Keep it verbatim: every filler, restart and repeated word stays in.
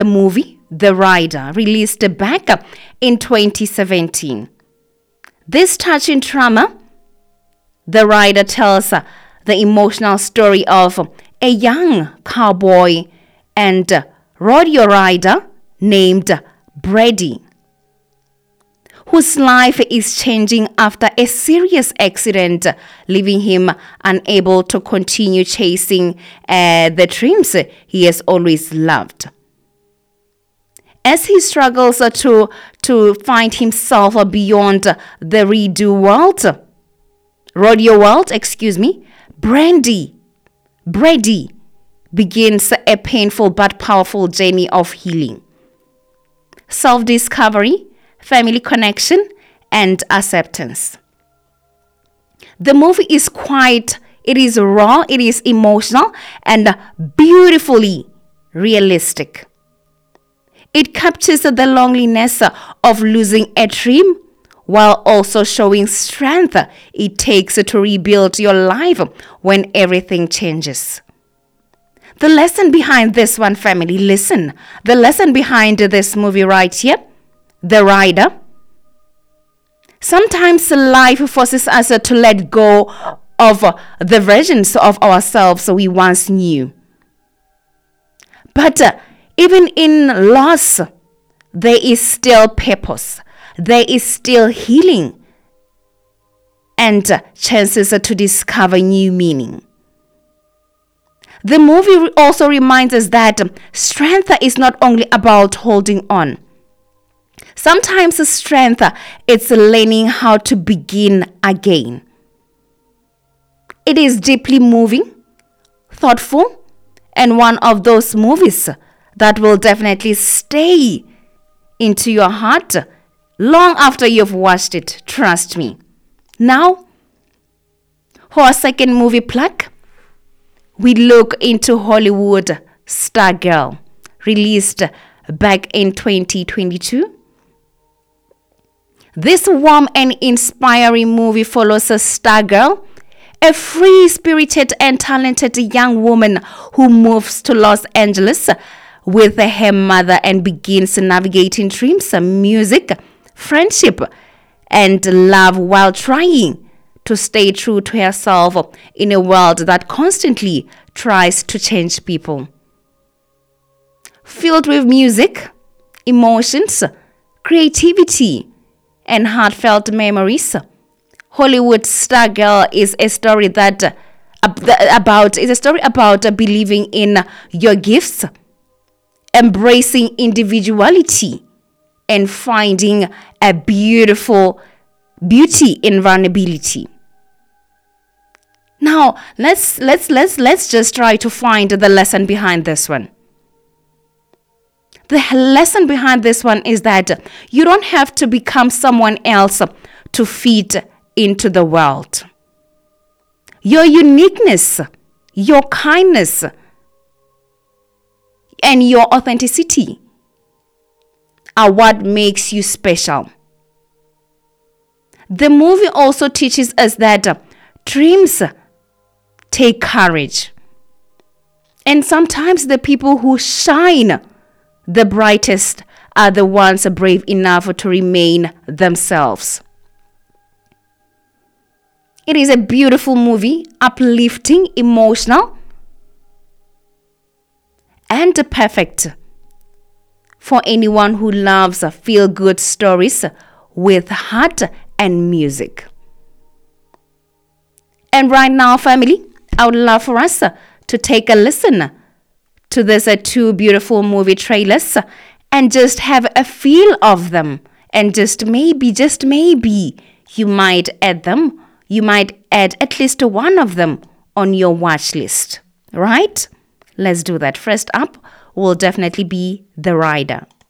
The movie The Rider, released back in twenty seventeen. This touching drama, The Rider, tells uh, the emotional story of a young cowboy and rodeo rider named Brady, whose life is changing after a serious accident, leaving him unable to continue chasing uh, the dreams he has always loved. As he struggles uh, to, to find himself uh, beyond the redo world, rodeo world, excuse me, Brandy, Brady begins a painful but powerful journey of healing, self-discovery, family connection, and acceptance. The movie is quite, it is raw, it is emotional, and beautifully realistic. It captures the loneliness of losing a dream while also showing strength it takes to rebuild your life when everything changes. The lesson behind this one, family, listen. The lesson behind this movie right here, The Rider. Sometimes life forces us to let go of the versions of ourselves we once knew. But even in loss, there is still purpose. There is still healing and chances to discover new meaning. The movie also reminds us that strength is not only about holding on. Sometimes strength is learning how to begin again. It is deeply moving, thoughtful, and one of those movies that will definitely stay into your heart long after you've watched it, trust me. Now, for our second movie plug, we look into Hollywood Stargirl, released back in twenty twenty-two. This warm and inspiring movie follows a Stargirl, a free-spirited and talented young woman who moves to Los Angeles with her mother and begins navigating dreams, music, friendship, and love while trying to stay true to herself in a world that constantly tries to change people. Filled with music, emotions, creativity, and heartfelt memories, Hollywood Stargirl is a story that uh, about is a story about uh, believing in your gifts, embracing individuality, and finding a beautiful beauty in vulnerability. Now, let's let's let's let's just try to find the lesson behind this one. The lesson behind this one is that you don't have to become someone else to fit into the world. Your uniqueness, your kindness, and your authenticity are what makes you special. The movie also teaches us that dreams take courage. And sometimes the people who shine the brightest are the ones brave enough to remain themselves. It is a beautiful movie, uplifting, emotional, and perfect for anyone who loves feel-good stories with heart and music. And right now, family, I would love for us to take a listen to these uh, two beautiful movie trailers and just have a feel of them. And just maybe, just maybe, you might add them. You might add at least one of them on your watch list, right? Let's do that. First up will definitely be The Rider.